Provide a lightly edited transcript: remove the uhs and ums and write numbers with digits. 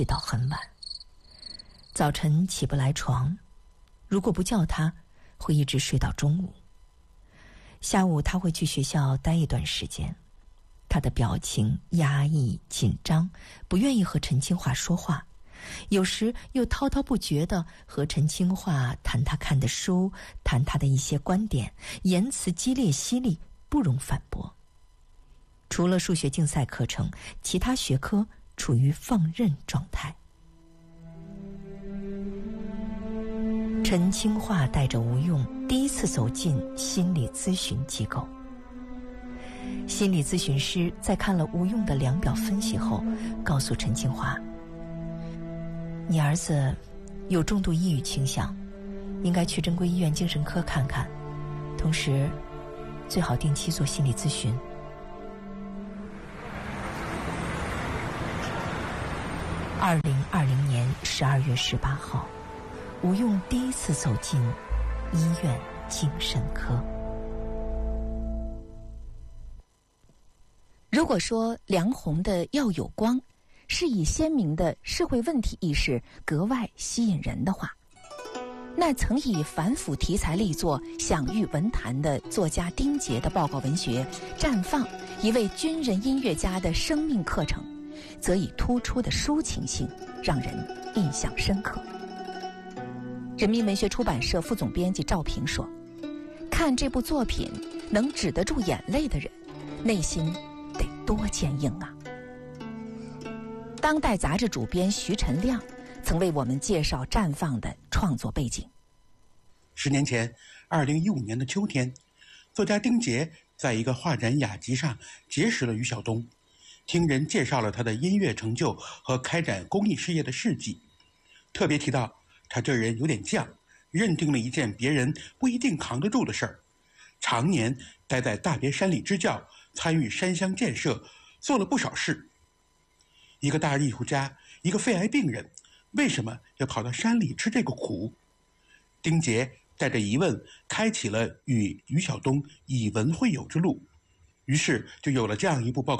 睡到很晚，早晨起不来床，如果不叫他，会一直睡到中午。下午他会去学校待一段时间，他的表情压抑紧张，不愿意和陈清华说话，有时又滔滔不绝地和陈清华谈他看的书，谈他的一些观点，言辞激烈犀利，不容反驳。除了数学竞赛课程，其他学科处于放任状态。陈清华带着吴用第一次走进心理咨询机构。心理咨询师在看了吴用的量表分析后，告诉陈清华，你儿子有重度抑郁倾向，应该去正规医院精神科看看，同时最好定期做心理咨询。2020年12月18号，吴用第一次走进医院精神科。 如果说梁鸿的要有光是以鲜明的社会问题意识格外吸引人的话，那曾以反腐题材力作享誉文坛的作家丁杰的报告文学《绽放：一位军人音乐家的生命课程》，则以突出的抒情性让人印象深刻。人民文学出版社副总编辑赵平说，看这部作品能止得住眼泪的人，内心得多坚硬啊。当代杂志主编徐晨亮曾为我们介绍《绽放》的创作背景。 10年前，2015年的秋天，作家丁杰在一个画展雅集上结识了于晓东，听人介绍了他的音乐成就和开展公益事业的事迹，特别提到他这人有点犟，认定了一件别人不一定扛得住的事儿，常年待在大别山里支教，参与山乡建设，做了不少事。一个大艺术家，一个肺癌病人，为什么要跑到山里吃这个苦？丁杰带着疑问开启了与于晓东以文会友之路，于是就有了这样一部报告。